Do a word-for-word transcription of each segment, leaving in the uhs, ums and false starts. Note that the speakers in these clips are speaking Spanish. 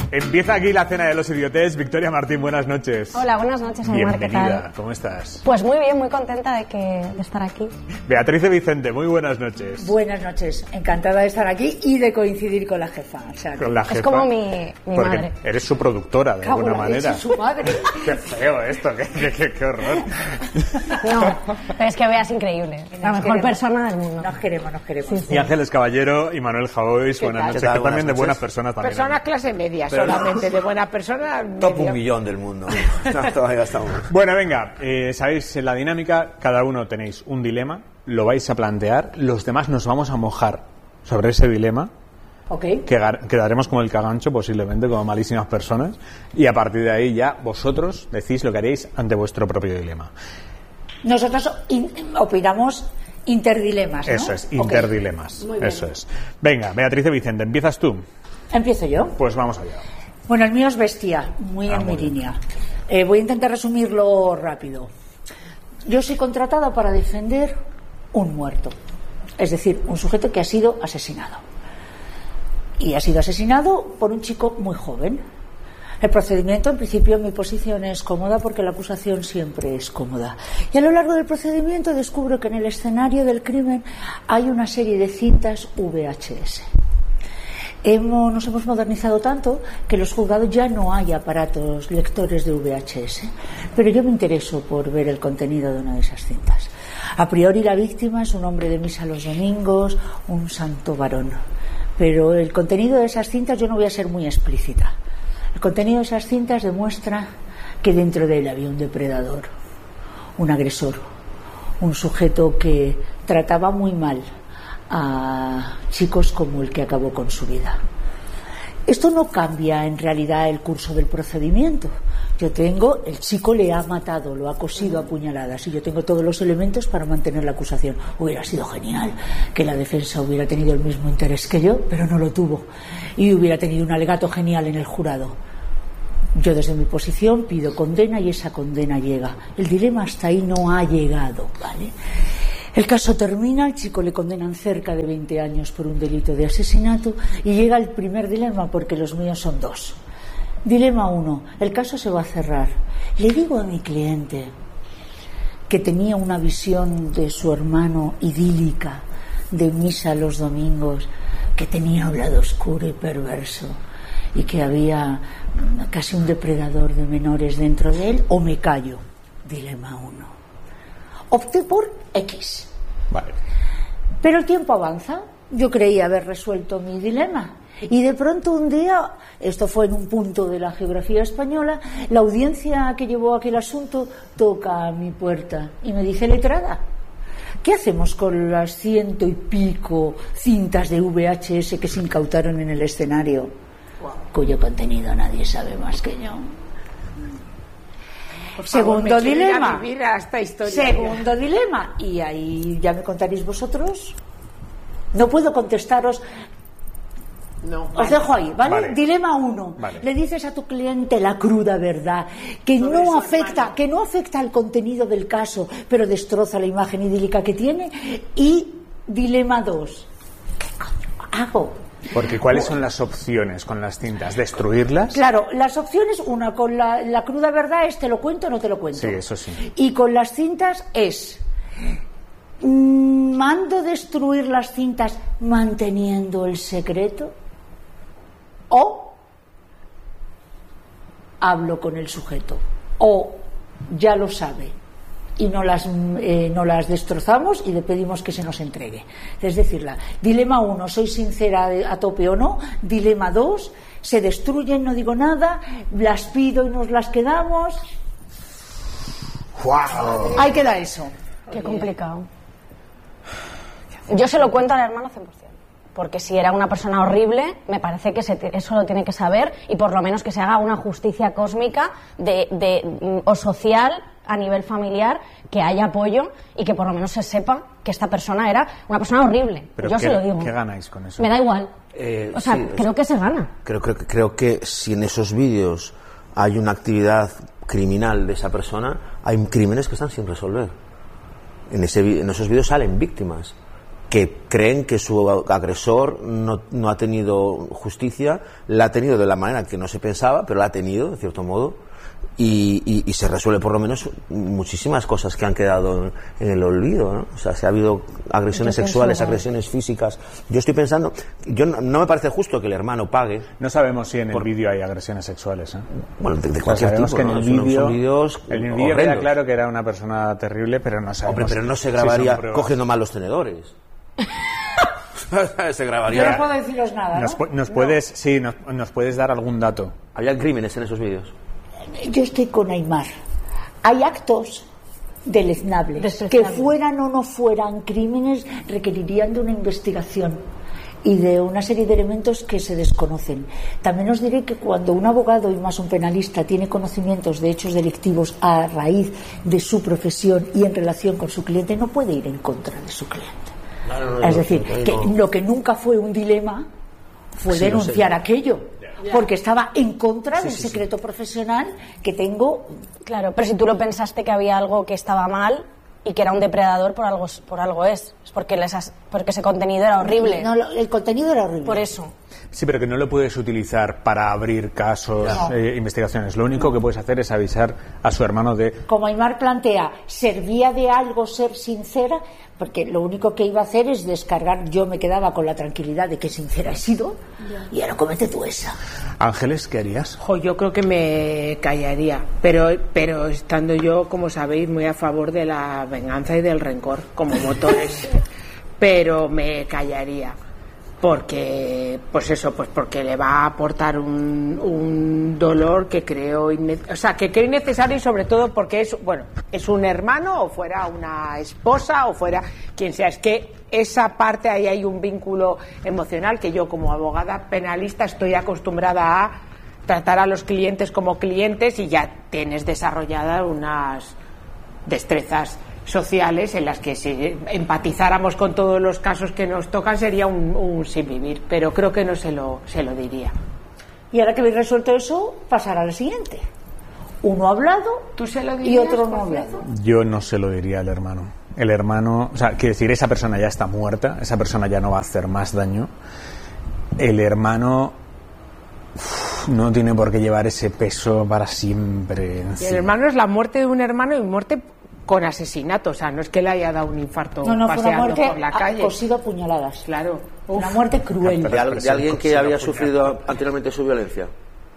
Empieza aquí la cena de los idiotes. Victoria Martín, buenas noches. Hola, buenas noches, Aymar, ¿qué tal? ¿Cómo estás? Pues muy bien, muy contenta de, que, de estar aquí. Beatriz de Vicente, muy buenas noches. Buenas noches, encantada de estar aquí y de coincidir con la jefa. O sea, con la jefa. Es como mi, mi madre. Eres su productora, de Cabo alguna manera. Es su madre. Qué feo esto, qué, qué, qué, qué horror. No, pero es que Bea es increíble. La mejor queremos. persona del mundo. Nos queremos, nos queremos. Sí, sí. Y Ángeles Caballero y Manuel Javois, buenas tal? noches, ¿Qué tal? que también Buenas de buenas noches. personas también. Personas clase media Pero- solamente, de buena persona. Top medio. un millón del mundo. No, todavía estamos. Bueno, venga, eh, sabéis, en la dinámica cada uno tenéis un dilema, lo vais a plantear, los demás nos vamos a mojar sobre ese dilema, Ok. quedar- quedaremos como el cagancho posiblemente, como malísimas personas, y a partir de ahí ya vosotros decís lo que haréis ante vuestro propio dilema. Nosotros in- opinamos interdilemas, ¿no? Eso es, Ok. interdilemas, Muy bien. eso es. Venga, Beatriz de Vicente, ¿empiezas tú? Empiezo yo. Pues vamos allá. Bueno, el mío es bestia, muy Ah, en muy mi bien. línea. Eh, voy a intentar resumirlo rápido. Yo soy contratada para defender un muerto, es decir, un sujeto que ha sido asesinado. Y ha sido asesinado por un chico muy joven. El procedimiento, en principio, mi posición es cómoda porque la acusación siempre es cómoda. Y a lo largo del procedimiento descubro que en el escenario del crimen hay una serie de cintas V H S. Hemos, nos hemos modernizado tanto que en los juzgados ya no hay aparatos lectores de V H S, pero yo me intereso por ver el contenido de una de esas cintas. A priori la víctima es un hombre de misa los domingos, un santo varón, pero el contenido de esas cintas yo no voy a ser muy explícita. El contenido de esas cintas demuestra que dentro de él había un depredador, un agresor, un sujeto que trataba muy mal a chicos como el que acabó con su vida. Esto no cambia en realidad el curso del procedimiento. Yo tengo, el chico le ha matado, lo ha cosido a puñaladas y yo tengo todos los elementos para mantener la acusación. Hubiera sido genial que la defensa hubiera tenido el mismo interés que yo, pero no lo tuvo y hubiera tenido un alegato genial en el jurado. Yo desde mi posición pido condena y esa condena llega. El dilema hasta ahí no ha llegado, ¿vale? El caso termina, al chico le condenan cerca de veinte años por un delito de asesinato y llega el primer dilema porque los míos son dos. Dilema uno, el caso se va a cerrar. Le digo a mi cliente que tenía una visión de su hermano idílica, de misa los domingos, que tenía un lado oscuro y perverso y que había casi un depredador de menores dentro de él, o me callo. Dilema uno. Opté por X. Vale. Pero el tiempo avanza. Yo creía haber resuelto mi dilema. Y de pronto un día, esto fue en un punto de la geografía española, la audiencia que llevó aquel asunto toca a mi puerta y me dice: letrada, ¿qué hacemos con las ciento y pico cintas de V H S que se incautaron en el escenario, cuyo contenido nadie sabe más que yo? Por favor, Segundo me quiero ir a dilema. vivir a esta historia. Segundo dilema. Y ahí ya me contaréis vosotros. No puedo contestaros. No, Os vale. dejo ahí, ¿vale? Vale. Dilema uno. Vale. Le dices a tu cliente la cruda verdad, que Sobre no su afecta, hermano. que no afecta al contenido del caso, pero destroza la imagen idílica que tiene. Y dilema dos. ¿Qué coño hago? Porque ¿cuáles son las opciones con las cintas? ¿Destruirlas? Claro, las opciones, una con la, la cruda verdad es te lo cuento o no te lo cuento. Sí, eso sí. Y con las cintas es mm, mando destruir las cintas manteniendo el secreto o hablo con el sujeto o ya lo sabe y no las, eh, no las destrozamos y le pedimos que se nos entregue. Es decir, la, dilema uno, soy sincera de- a tope o no. Dilema dos, se destruyen, no digo nada, las pido y nos las quedamos. ¡Guau! Ahí queda eso. Qué complicado. Yo se lo cuento al hermano cien por ciento. Porque si era una persona horrible, me parece que se te- eso lo tiene que saber y por lo menos que se haga una justicia cósmica de, de, mm, o social a nivel familiar, que haya apoyo y que por lo menos se sepa que esta persona era una persona horrible. Pero Yo ¿qué, se lo digo. ¿qué ganáis con eso? Me da igual. Eh, o sea, sí, creo que se gana. Creo, creo, que- creo que si en esos vídeos hay una actividad criminal de esa persona, hay crímenes que están sin resolver. En, ese, vi- en esos vídeos salen víctimas que creen que su agresor no, no ha tenido justicia, la ha tenido de la manera que no se pensaba, pero la ha tenido, de cierto modo, y, y, y se resuelve por lo menos muchísimas cosas que han quedado en, en el olvido, ¿no? O sea, si ha habido agresiones sexuales, agresiones físicas. Yo estoy pensando, yo no, no me parece justo que el hermano pague. No sabemos si en por... el vídeo hay agresiones sexuales, ¿eh? Bueno, de, de cualquier sabemos tipo, que en ¿no? el Son- vídeo, son vídeos el vídeo queda horrendos. claro que era una persona terrible, pero no sabemos. Hombre, pero no se si grabaría son pruebas. cogiendo mal los tenedores. Se Yo grabaría. no puedo deciros nada, Nos, ¿no? pu- nos puedes, sí, nos, nos puedes dar algún dato. Había crímenes en esos vídeos. Yo estoy con Aymar. Hay actos deleznables que Despreciables. fueran o no fueran crímenes requerirían de una investigación y de una serie de elementos que se desconocen. También os diré que cuando un abogado y más un penalista tiene conocimientos de hechos delictivos a raíz de su profesión y en relación con su cliente, no puede ir en contra de su cliente. Claro, no, no, Es decir, no, no, que no. lo que nunca fue un dilema fue Sí, lo denunciar sé. aquello, porque estaba en contra Sí, del sí, sí. secreto profesional que tengo. Claro, pero si tú lo pensaste que había algo que estaba mal y que era un depredador, por algo, por algo es. Es porque, les has- porque ese contenido era horrible. No, lo- el contenido era horrible. Por eso. Sí, pero que no lo puedes utilizar para abrir casos, eh, investigaciones. Lo único que puedes hacer es avisar a su hermano de... Como Aymar plantea, ¿servía de algo ser sincera? Porque lo único que iba a hacer es descargar. Yo me quedaba con la tranquilidad de que sincera he sido y ahora comete tú esa. Ángeles, ¿qué harías? Jo, yo creo que me callaría, pero, pero estando yo, como sabéis, muy a favor de la venganza y del rencor como motores, pero me callaría. Porque, pues eso, pues porque le va a aportar un, un dolor que creo, inne- o sea, que creo innecesario y sobre todo porque es, bueno, es un hermano o fuera una esposa o fuera quien sea. Es que esa parte ahí hay un vínculo emocional que yo como abogada penalista estoy acostumbrada a tratar a los clientes como clientes y ya tienes desarrolladas unas destrezas sociales en las que si empatizáramos con todos los casos que nos tocan sería un, un sin vivir, pero creo que no se lo, se lo diría. Y ahora que habéis resuelto eso, pasará al siguiente. Uno ha hablado ¿Tú se lo y dirías, otro no ha por hablado. Yo no se lo diría al hermano. El hermano, o sea, quiere decir, esa persona ya está muerta, esa persona ya no va a hacer más daño. El hermano uf, no tiene por qué llevar ese peso para siempre Y encima. el hermano es la muerte de un hermano y muerte con asesinato, o sea, no es que le haya dado un infarto No, no, fue una paseando muerte por la a- calle. cosido a puñaladas. Claro. Una muerte cruel. ¿De, al- de alguien que Se lo había apuñala. sufrido anteriormente su violencia?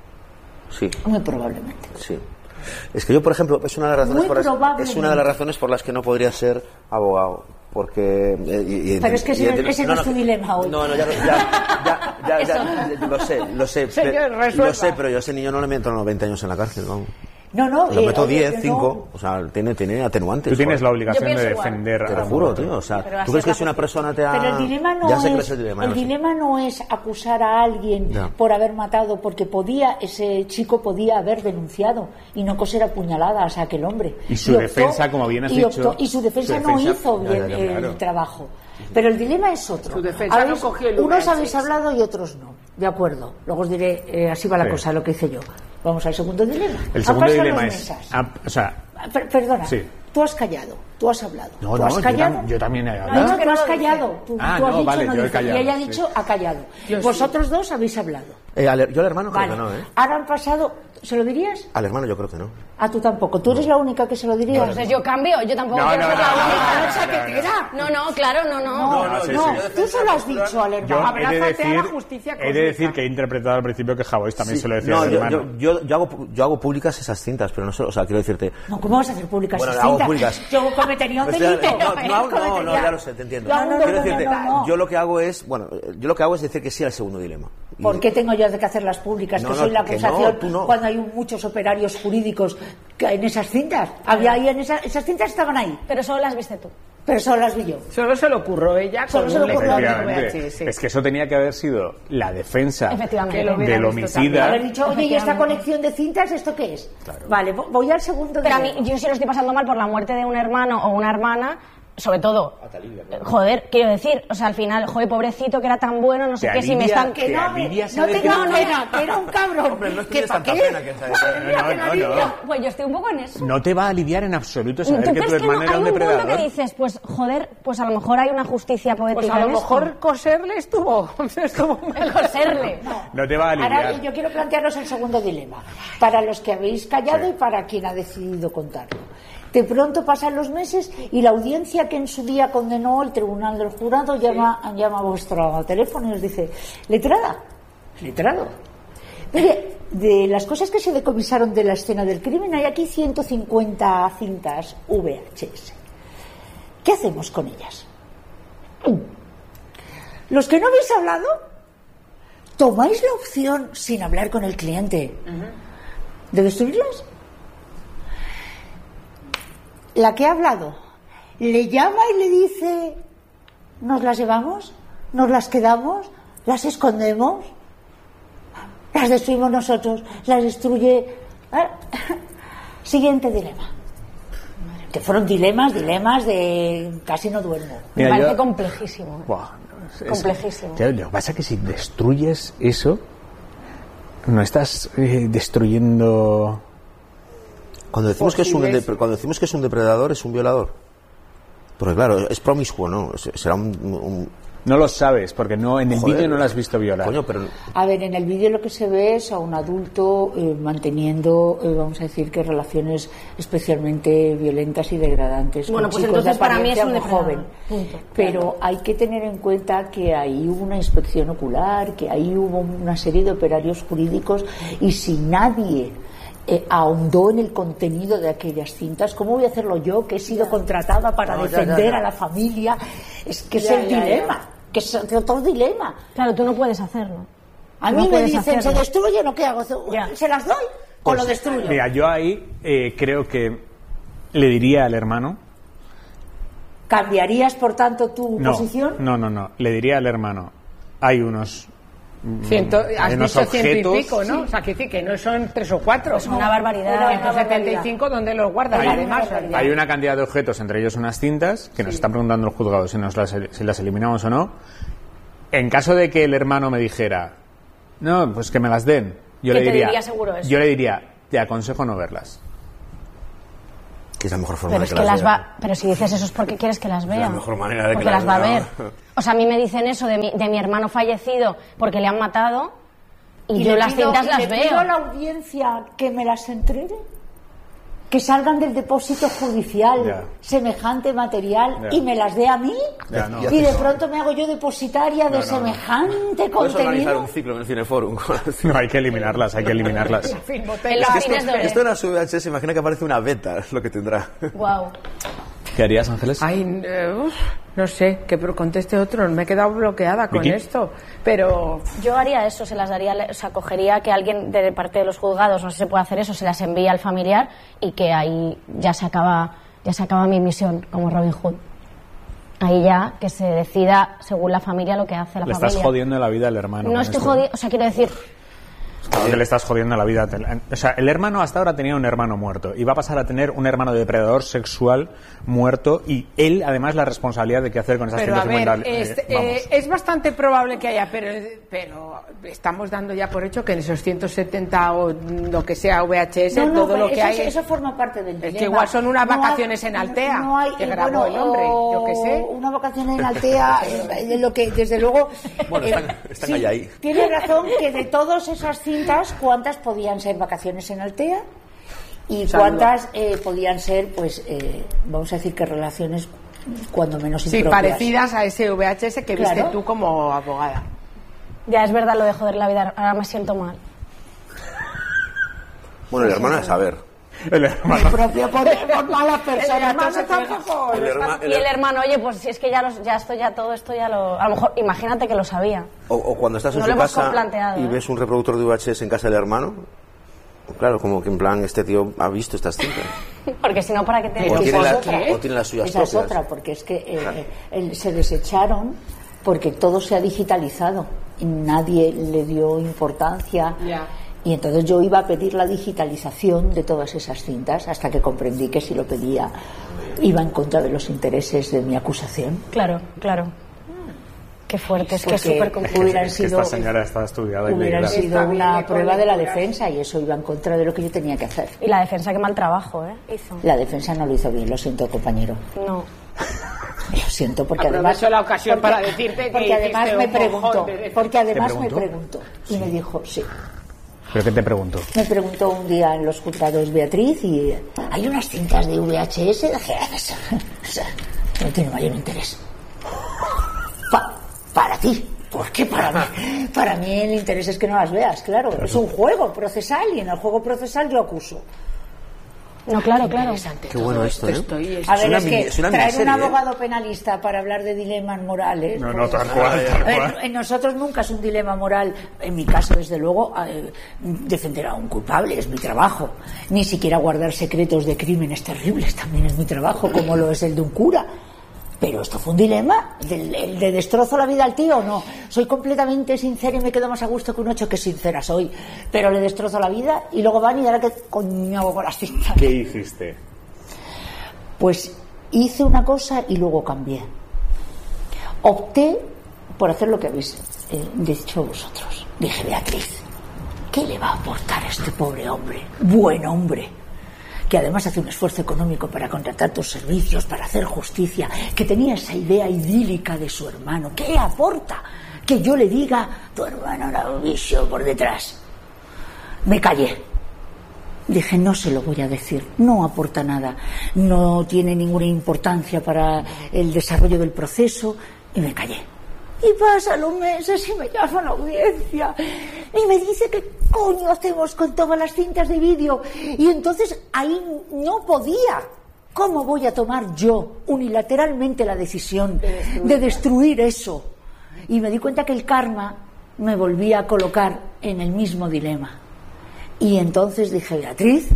Sí, Muy probablemente. sí. Es que yo, por ejemplo, es una de las razones, Muy por las, probablemente. es una de las razones por las que no podría ser abogado. Porque. eh, y- y- Pero es que ese y- no- ese no es tu dilema hoy. No, no, ya, lo- ya, ya, ya, ya, ya, lo sé, lo sé. Señor, pe- resuelva. lo sé, pero yo a ese niño no le meto noventa años en la cárcel, vamos. No, no. Lo eh, meto oye, diez, yo cinco, o sea, tiene, tiene atenuantes. Tú tienes la joder. obligación Yo de pienso igual. defender Te a lo la juro, muerte. tío. O sea, Pero así ¿tú crees que es si una la persona te ha. Pero el dilema no ya sé es, que es el dilema. el no sé. dilema no es acusar a alguien Ya. por haber matado, porque podía, ese chico podía haber denunciado y no coser a puñaladas a aquel hombre. Y su defensa, como bien has y dicho, y su defensa, su no defensa- hizo Ya, bien ya, ya, el claro. trabajo. Pero el dilema es otro. Su defensa Habéis- no cogió el unos V H S. habéis hablado y otros no. De acuerdo. Luego os diré, eh, así va la Sí. cosa, lo que hice yo. Vamos al segundo dilema. El Han segundo pasado dilema las es... mesas. ah, o sea, Per- Perdona, Sí. tú has callado, tú has hablado. no, ¿Tú no, has yo, callado? tam- yo también he No, hablado. no, que tú no has lo dice. callado. Tú, Ah, tú has no, dicho, vale, no yo he dice. callado, Y ella ha sí. dicho, ha callado. Yo Vosotros dos habéis hablado. Eh, al, yo al hermano creo Vale. que no, ¿eh? Ahora han pasado. ¿Se lo dirías? Al hermano yo creo que no. Ah, tú tampoco. Tú eres la única que se lo dirías. Entonces yo cambio, yo tampoco No, quiero no, ser no, la no, única. no, no, chaquetera. No, no, claro, no, no. No, No, sí, no, sí. tú se lo has dicho al Yo hermano. he de, Abrázate a la decir, justicia he de cósmica. decir que he interpretado al principio que Javois también Sí. se lo decía No, al yo, hermano. yo, yo, yo hago, yo hago públicas esas cintas, pero no sé, o sea, quiero decirte. No, ¿cómo vas a hacer públicas Bueno, esas hago cintas? públicas. Yo cometería un Pues, delito. no, no, no, no, Cometería- no, ya lo sé, te entiendo. No, no, no, Quiero no, decirte, no, no. yo lo que hago es, bueno, yo lo que hago es decir que sí al segundo dilema. Y- ¿Por qué tengo yo que hacerlas públicas? No, que no, soy la que no, acusación tú no. cuando hay un- muchos operarios jurídicos que en esas cintas. Había ahí en esa- esas cintas estaban ahí, Pero solo las viste tú. pero solo las vi yo. Solo se le ocurrió ella Solo con se le un ocurrió a lector ella. de Efectivamente. V H S. Es que eso tenía que haber sido la defensa Efectivamente. Que lo hubiera del visto homicida. Haber dicho, oye, ¿y esta Efectivamente. colección de cintas esto qué es? Vale, vo- voy al segundo Pero a mí, dilema. yo si lo estoy pasando mal por la muerte de un hermano o una hermana, sobre todo, joder, quiero decir, o sea, al final, joder, pobrecito, que era tan bueno, no sé qué, si me están... Que no, no tengas pena, que era un cabrón. Hombre, no ¿Qué, tienes pa' tanta qué? pena que No, no, no, no. Pues yo estoy un poco en eso. No te va a aliviar en absoluto saber ¿Tú que tu crees que no? hermano era Hay un un punto depredador. que dices, pues joder, pues a lo mejor hay una justicia poética Pues a lo en esto. mejor coserle estuvo. estuvo El coserle. No te va a Ahora aliviar. yo quiero plantearos el segundo dilema, para los que habéis callado Sí. y para quien ha decidido contarlo. De pronto pasan los meses y la audiencia que en su día condenó el tribunal del jurado llama, llama a vuestro teléfono y os dice, letrada, letrado. Mire, de las cosas que se decomisaron de la escena del crimen hay aquí ciento cincuenta cintas V H S. ¿Qué hacemos con ellas? Los que no habéis hablado, ¿tomáis la opción, sin hablar con el cliente, de destruirlas? La que ha hablado le llama y le dice, ¿nos las llevamos? ¿Nos las quedamos? ¿Las escondemos? ¿Las destruimos nosotros? ¿Las destruye? Siguiente dilema. Que fueron dilemas, dilemas de casi no duermo. Me Mira, parece yo- complejísimo. Buah, es- Complejísimo. Tío, lo que pasa es que si destruyes eso, no estás eh, destruyendo... Cuando decimos, que es un, Posibles. depre- cuando decimos que es un depredador, es un violador. Porque claro, es promiscuo, ¿no? Es- Será un... un- No lo sabes, porque no en el Joder, vídeo no lo has visto violar. Coño, pero... A ver, en el vídeo lo que se ve es a un adulto eh, manteniendo, eh, vamos a decir, que relaciones especialmente violentas y degradantes. Bueno, con pues chicos de entonces para mí es apariencia un muy depredador. joven. Punto. Pero hay que tener en cuenta que ahí hubo una inspección ocular, que ahí hubo una serie de operarios jurídicos y si nadie eh, ahondó en el contenido de aquellas cintas, ¿cómo voy a hacerlo yo, que he sido contratada para No, ya, defender ya, ya. a la familia? Es que Ya, es el ya, ya. dilema, que es otro dilema. Claro, tú no puedes hacerlo. A No mí me puedes dicen, ¿se hacerlo. destruye o no? ¿Qué hago? Ya. ¿Se las doy o Pues, lo destruyo? Mira, yo ahí eh, creo que le diría al hermano... ¿Cambiarías, por tanto, tu No, posición? no, no, no. Le diría al hermano, hay unos... Ciento, hay has unos dicho ciento y objetos- pico, ¿no? O sea, que decir que no son tres o cuatro. Es una barbaridad. ciento setenta y cinco, ¿dónde los guardas? Hay- Además, Hay una cantidad de objetos, entre ellos unas cintas, que nos están preguntando el juzgado si, nos las, si las eliminamos o no. En caso de que el hermano me dijera, no, pues que me las den, yo Que le te diría, diría seguro eso. yo le diría, te aconsejo no verlas. Que es la mejor forma Pero de es que, que las las vea. va, pero si dices eso es porque quieres que las vea. la mejor manera de que porque las las va a vea. ver. O sea, a mí me dicen eso de mi, de mi hermano fallecido porque le han matado y, yo le las pido- cintas y las le veo. pido a la audiencia que me las entregue, que salgan del depósito judicial Ya. semejante material Ya. y me las dé a mí. Ya, no. Y de pronto me hago yo depositaria de No, no, no. semejante Puedes organizar contenido. un ciclo en el Cineforum. No, hay que eliminarlas, hay que eliminarlas. En los Es que cines esto, de esto en la V H S, imagina que aparece una beta, es lo que tendrá. Wow. ¿Qué harías, Ángeles? Ay, eh, uf, no sé, que pro- conteste otro, me he quedado bloqueada con ¿Vicky? esto, pero Yo haría eso, se las daría, o sea, cogería que alguien de parte de los juzgados, no sé si se puede hacer eso, se las envía al familiar y que ahí ya se acaba, ya se acaba mi misión como Robin Hood. Ahí ya que se decida según la familia lo que hace la Le familia. estás jodiendo la vida al hermano. No con estoy esto. jodiendo, o sea, quiero decir, Claro que le estás jodiendo la vida. O sea, el hermano hasta ahora tenía un hermano muerto y va a pasar a tener un hermano depredador sexual muerto y él además la responsabilidad de qué hacer con esas pero a ciento ver, cincuenta, eh, es, vamos. eh, es bastante probable que haya, pero, pero estamos dando ya por hecho que en esos ciento setenta o lo que sea V H S, No, no, todo pero lo que eso, hay eso forma parte del dilema. que igual son unas No hay- vacaciones en Altea, no hay- que eh, grabó bueno, el hombre, yo qué sé. o Una vacación en Altea, eh, de lo que desde luego. Bueno, eh, están- están sí, ahí, ahí. Tiene razón que de todas esas cintas, ¿cuántas podían ser vacaciones en Altea? Y Saludo. cuántas eh, podían ser, pues, eh, vamos a decir que relaciones cuando menos Sí, impropias. parecidas a ese V H S que viste Claro. tú como abogada. ya es verdad lo de joder la vida, ahora me siento mal. Bueno, el hermano a saber. El hermano. Propio por, por malas personas. hermano entonces, tampoco. El herma- Y el hermano, oye, pues si es que ya, los, ya esto, ya todo esto ya lo... A lo mejor, imagínate que lo sabía. O, o cuando estás en No su lo hemos casa planteado, y ¿eh? ves un reproductor de V H S en casa del hermano, claro, como que en plan, este tío ha visto estas cintas. Porque si no, ¿para qué te O Esa tiene, es la- otra. o tiene las suyas Esa es propias. otra, porque es que eh, el- se desecharon porque todo se ha digitalizado y nadie le dio importancia. Ya. Y entonces yo iba a pedir la digitalización de todas esas cintas hasta que comprendí que si lo pedía iba en contra de los intereses de mi acusación. Claro, claro. Qué fuerte, es que es Porque súper complicado. hubieran Es que sido, esta señora está estudiada y hubieran leída. sido Está bien, una le prueba pone de la curas. defensa y eso iba en contra de lo que yo tenía que hacer. Y la defensa, qué mal trabajo, ¿eh? Hizo. La defensa no lo hizo bien, lo siento, compañero. No. Lo siento, porque Aprovecho además... la ocasión porque- para decirte que Porque además hiciste me un mojón preguntó, de defensa. porque además ¿Te me preguntó? preguntó, y me dijo, sí. ¿Pero qué te pregunto? Me preguntó un día en los juzgados Beatriz y hay unas cintas de V H S, dije, eso, eso no tiene mayor interés. Pa- para ti. ¿Por qué para mí? Para mí el interés es que no las veas, claro. Es un juego procesal y en el juego procesal yo acuso. No, claro, claro. Interesante Qué todo bueno esto, ¿eh? Estoy, A Es ver, una es mini- que es una traer un miniserie, ¿eh? abogado penalista para hablar de dilemas morales... No, pues, no, tal cual, tal a ver, cual. en nosotros nunca es un dilema moral. En mi caso, desde luego, eh, defender a un culpable es mi trabajo. Ni siquiera guardar secretos de crímenes terribles también es mi trabajo, como lo es el de un cura. Pero esto fue un dilema, del- el de destrozo la vida al tío o no. Soy completamente sincera y me quedo más a gusto que un ocho, que sincera soy. Pero le destrozo la vida y luego van y ahora qué coño hago con las cintas. ¿Qué hiciste? Pues hice una cosa y luego cambié. Opté por hacer lo que habéis eh, dicho vosotros. Dije, Beatriz, ¿qué le va a aportar a este pobre hombre? Buen hombre, que además hace un esfuerzo económico para contratar tus servicios, para hacer justicia, que tenía esa idea idílica de su hermano. ¿Qué le aporta? Que yo le diga, tu hermano era un bicho por detrás. Me callé. Dije, no se lo voy a decir, no aporta nada, no tiene ninguna importancia para el desarrollo del proceso, y me callé. Y pasan los meses y me llama a la audiencia y me dice qué coño hacemos con todas las cintas de vídeo. Y entonces ahí no podía. ¿Cómo voy a tomar yo unilateralmente la decisión de destruir eso? Y me di cuenta que el karma me volvía a colocar en el mismo dilema. Y entonces dije, Beatriz,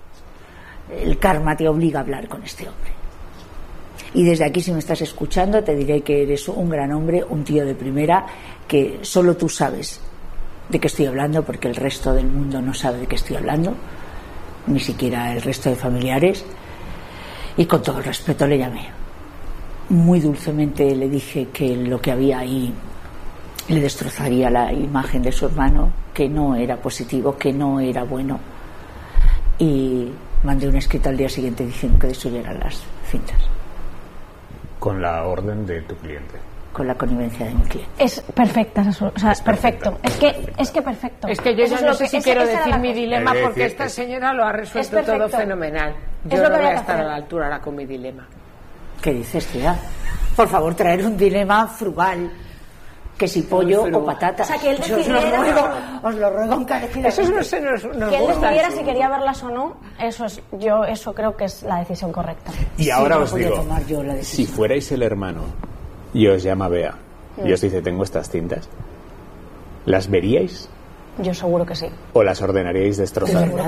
el karma te obliga a hablar con este hombre. Y desde aquí, si me estás escuchando, te diré que eres un gran hombre, un tío de primera, que solo tú sabes de qué estoy hablando, porque el resto del mundo no sabe de qué estoy hablando, ni siquiera el resto de familiares. Y con todo el respeto le llamé. Muy dulcemente le dije que lo que había ahí le destrozaría la imagen de su hermano, que no era positivo, que no era bueno. Y mandé un escrito al día siguiente diciendo que destruyeran las cintas. Con la orden de tu cliente. Con la connivencia de mi cliente. Es perfecta, esa so- o sea, Es perfecto. perfecta. Es que, es que perfecto. Es que yo Eso ya es no lo sé que- si esa- quiero esa era decir la mi cosa. dilema, Hay que porque decir- esta es- señora lo ha resuelto Es perfecto. todo fenomenal. Es Yo lo no que voy había a que estar a hacer. la altura ahora con mi dilema. ¿Qué dices, tía? Por favor, traer un dilema frugal. Que si pollo frugal. o patata. O sea, que él Os lo decidiera- ruego, os lo ruego encarecidamente. Eso no se nos, nos Que él gusta. decidiera si quería verlas o no, eso es, yo eso creo que es la decisión correcta. Y Sí, ahora no os podía digo, tomar yo la si decisión. fuerais el hermano y os llama Bea y os dice, tengo estas cintas, ¿las veríais Yo seguro que sí. o las ordenaríais destrozar? ¿De verdad?